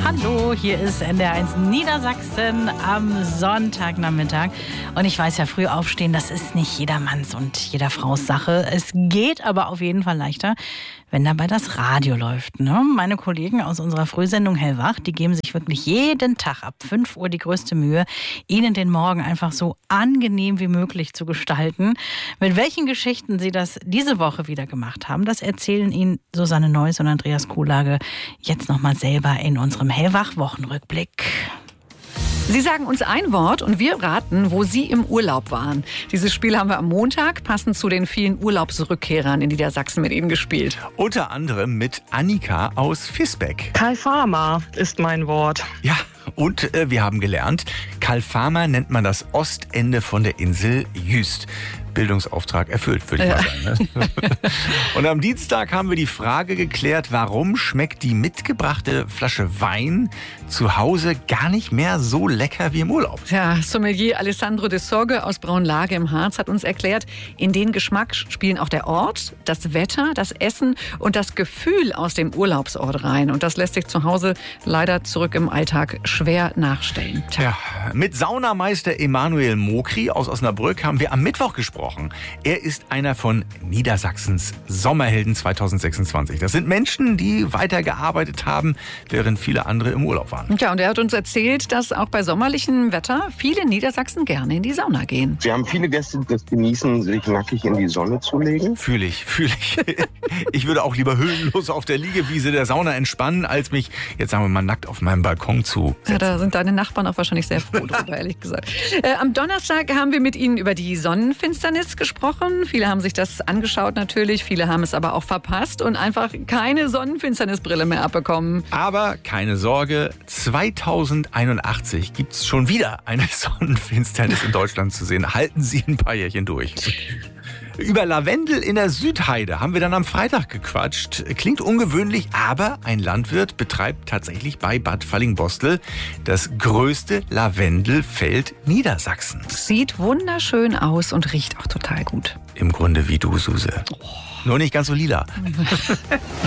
Hallo, hier ist NDR1 Niedersachsen am Sonntagnachmittag. Und ich weiß ja, früh aufstehen, das ist nicht jedermanns und jeder Frau's Sache. Es geht aber auf jeden Fall leichter, wenn dabei das Radio läuft. Ne? Meine Kollegen aus unserer Frühsendung Hellwach, die geben sich wirklich jeden Tag ab 5 Uhr die größte Mühe, Ihnen den Morgen einfach so angenehm wie möglich zu gestalten. Mit welchen Geschichten sie das diese Woche wieder gemacht haben, das erzählen Ihnen Susanne Neuss und Andreas Kuhlage jetzt nochmal selber in unserem Hellwach-Wochenrückblick. Sie sagen uns ein Wort und wir raten, wo Sie im Urlaub waren. Dieses Spiel haben wir am Montag passend zu den vielen Urlaubsrückkehrern in Niedersachsen mit Ihnen gespielt. Unter anderem mit Annika aus Visbeck. Kalfama ist mein Wort. Ja, und wir haben gelernt, Kalfama nennt man das Ostende von der Insel Jüst. Bildungsauftrag erfüllt, würde ich mal sagen. Ne? Und am Dienstag haben wir die Frage geklärt, warum schmeckt die mitgebrachte Flasche Wein zu Hause gar nicht mehr so lecker wie im Urlaub. Ja, Sommelier Alessandro de Sorge aus Braunlage im Harz hat uns erklärt, in den Geschmack spielen auch der Ort, das Wetter, das Essen und das Gefühl aus dem Urlaubsort rein. Und das lässt sich zu Hause leider zurück im Alltag schwer nachstellen. Ja, mit Saunameister Emanuel Mokri aus Osnabrück haben wir am Mittwoch gesprochen. Er ist einer von Niedersachsens Sommerhelden 2026. Das sind Menschen, die weitergearbeitet haben, während viele andere im Urlaub waren. Ja, und er hat uns erzählt, dass auch bei sommerlichem Wetter viele Niedersachsen gerne in die Sauna gehen. Wir haben viele Gäste, die das genießen, sich nackig in die Sonne zu legen. Fühle ich. Ich würde auch lieber höhenlos auf der Liegewiese der Sauna entspannen, als mich, jetzt sagen wir mal, nackt auf meinem Balkon zu setzen. Ja, da sind deine Nachbarn auch wahrscheinlich sehr froh drüber, ehrlich gesagt. Am Donnerstag haben wir mit Ihnen über die Sonnenfinsternis gesprochen. Viele haben sich das angeschaut natürlich, viele haben es aber auch verpasst und einfach keine Sonnenfinsternisbrille mehr abbekommen. Aber keine Sorge, 2081 gibt es schon wieder eine Sonnenfinsternis in Deutschland zu sehen. Halten Sie ein paar Jährchen durch. Über Lavendel in der Südheide haben wir dann am Freitag gequatscht. Klingt ungewöhnlich, aber ein Landwirt betreibt tatsächlich bei Bad Fallingbostel das größte Lavendelfeld Niedersachsens. Sieht wunderschön aus und riecht auch total gut. Im Grunde wie du, Suse. Nur nicht ganz so lila.